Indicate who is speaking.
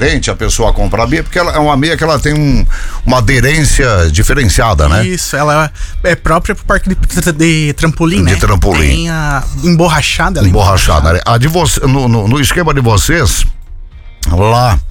Speaker 1: diferente a pessoa comprar a meia, porque ela é uma meia que ela tem uma aderência diferenciada, né?
Speaker 2: Isso, ela é própria pro parque de trampolim, né?
Speaker 1: De trampolim.
Speaker 2: Tem a emborrachada.
Speaker 1: Emborrachada, né? A de você, no esquema de vocês, lá